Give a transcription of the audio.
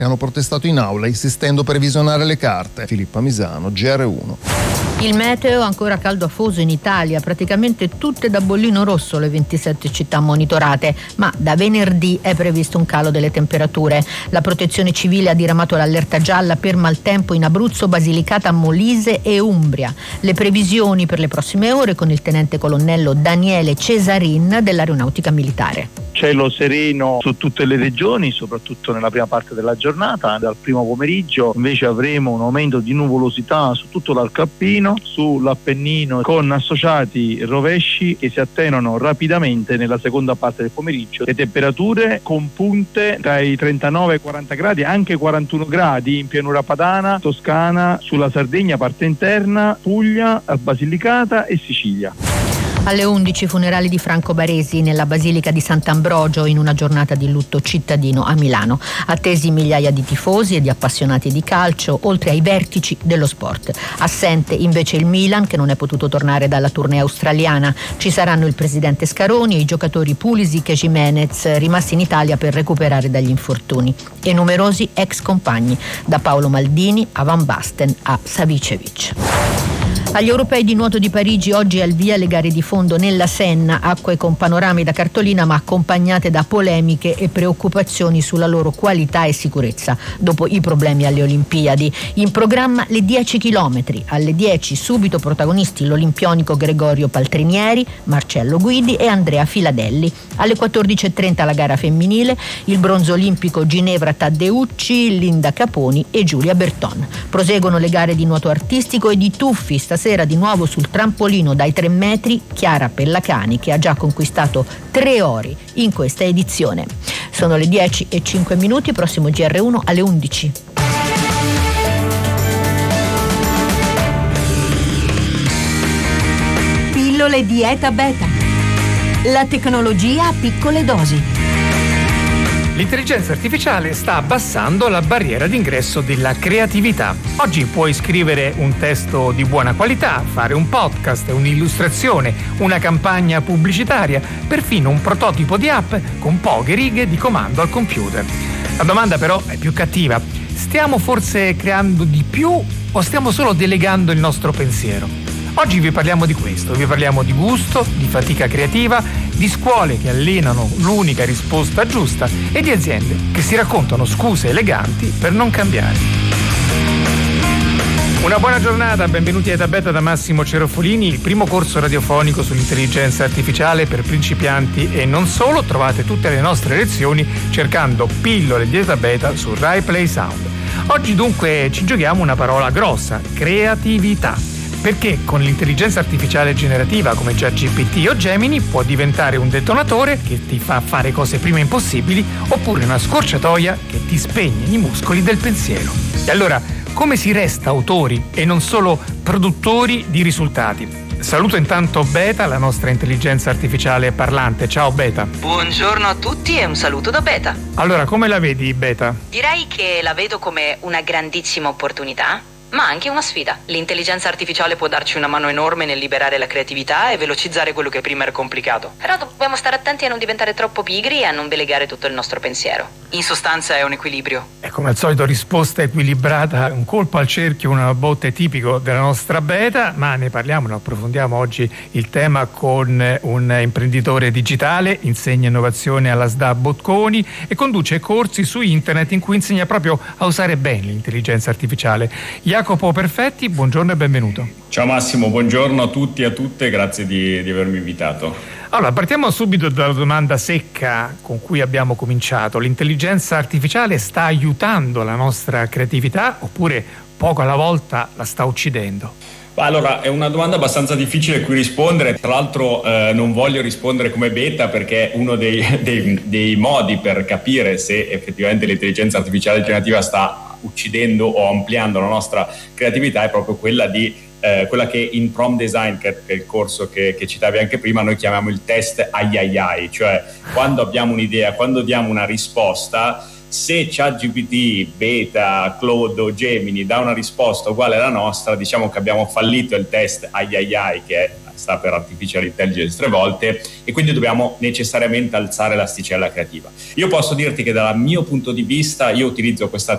e hanno protestato in aula insistendo per visionare le carte. Filippa Misano, GR1. Il meteo ancora caldo afoso in Italia, praticamente tutte da bollino rosso le 27 città monitorate, ma da venerdì è previsto un calo delle temperature. La Protezione Civile ha diramato l'allerta gialla per maltempo in Abruzzo, Basilicata, Molise e Umbria. Le previsioni per le prossime ore con il tenente colonnello Daniele Cesarin dell'Aeronautica Militare. Cielo sereno su tutte le regioni, soprattutto nella prima parte della giornata. Dal primo pomeriggio invece avremo un aumento di nuvolosità su tutto l'arco alpino, sull'Appennino, con associati rovesci che si attenuano rapidamente nella seconda parte del pomeriggio. Le temperature con punte tra i 39 e i 40 gradi, anche 41 gradi in pianura padana, Toscana, sulla Sardegna, parte interna, Puglia, Basilicata e Sicilia. Alle 11 funerali di Franco Baresi nella Basilica di Sant'Ambrogio in una giornata di lutto cittadino a Milano. Attesi migliaia di tifosi e di appassionati di calcio, oltre ai vertici dello sport. Assente invece il Milan, che non è potuto tornare dalla tournée australiana. Ci saranno il presidente Scaroni e i giocatori Pulisic e Gimenez, rimasti in Italia per recuperare dagli infortuni. E numerosi ex compagni, da Paolo Maldini a Van Basten a Savicevic. Agli europei di nuoto di Parigi oggi al via le gare di fondo nella Senna, acque con panorami da cartolina ma accompagnate da polemiche e preoccupazioni sulla loro qualità e sicurezza dopo i problemi alle Olimpiadi. In programma le 10 chilometri, alle 10 subito protagonisti l'olimpionico Gregorio Paltrinieri, Marcello Guidi e Andrea Filadelli. Alle 14.30 la gara femminile, il bronzo olimpico Ginevra Taddeucci, Linda Caponi e Giulia Berton. Proseguono le gare di nuoto artistico e di tuffi. Stasera di nuovo sul trampolino dai 3 metri Chiara Pellacani, che ha già conquistato 3 ori in questa edizione. Sono le 10:05, prossimo GR1 alle 11. Pillole Dieta Beta. La tecnologia a piccole dosi. L'intelligenza artificiale sta abbassando la barriera d'ingresso della creatività. Oggi puoi scrivere un testo di buona qualità, fare un podcast, un'illustrazione, una campagna pubblicitaria, perfino un prototipo di app con poche righe di comando al computer. La domanda però è più cattiva. Stiamo forse creando di più o stiamo solo delegando il nostro pensiero? Oggi vi parliamo di questo, vi parliamo di gusto, di fatica creativa, di scuole che allenano l'unica risposta giusta e di aziende che si raccontano scuse eleganti per non cambiare. Una buona giornata, benvenuti a Dieta Beta da Massimo Cerofolini, il primo corso radiofonico sull'intelligenza artificiale per principianti e non solo. Trovate tutte le nostre lezioni cercando Pillole Dieta Beta su Rai Play Sound. Oggi dunque ci giochiamo una parola grossa, creatività. Perché con l'intelligenza artificiale generativa come ChatGPT o Gemini può diventare un detonatore che ti fa fare cose prima impossibili oppure una scorciatoia che ti spegne i muscoli del pensiero. E allora, come si resta autori e non solo produttori di risultati? Saluto intanto Beta, la nostra intelligenza artificiale parlante. Ciao Beta. Buongiorno a tutti e un saluto da Beta. Allora, come la vedi Beta? Direi che la vedo come una grandissima opportunità, ma anche una sfida. L'intelligenza artificiale può darci una mano enorme nel liberare la creatività e velocizzare quello che prima era complicato. Però dobbiamo stare attenti a non diventare troppo pigri e a non delegare tutto il nostro pensiero. In sostanza è un equilibrio. E come al solito risposta equilibrata, un colpo al cerchio, una botte tipico della nostra Beta, ma ne parliamo, ne approfondiamo oggi il tema con un imprenditore digitale, insegna innovazione alla SDA Bocconi e conduce corsi su internet in cui insegna proprio a usare bene l'intelligenza artificiale. Jacopo Perfetti, buongiorno e benvenuto. Ciao Massimo, buongiorno a tutti e a tutte, grazie di avermi invitato. Allora, partiamo subito dalla domanda secca con cui abbiamo cominciato. L'intelligenza artificiale sta aiutando la nostra creatività oppure poco alla volta la sta uccidendo? Allora, è una domanda abbastanza difficile a cui rispondere. Tra l'altro non voglio rispondere come Beta perché uno dei modi per capire se effettivamente l'intelligenza artificiale generativa sta uccidendo o ampliando la nostra creatività è proprio quella che in Prompt Design, che è il corso che citavi anche prima, noi chiamiamo il test AI, cioè quando abbiamo un'idea, quando diamo una risposta, se ChatGPT, Beta, Claude o Gemini dà una risposta uguale alla nostra, diciamo che abbiamo fallito il test AI, che sta per Artificial Intelligence 3 volte, e quindi dobbiamo necessariamente alzare l'asticella creativa. Io posso dirti che dal mio punto di vista io utilizzo questa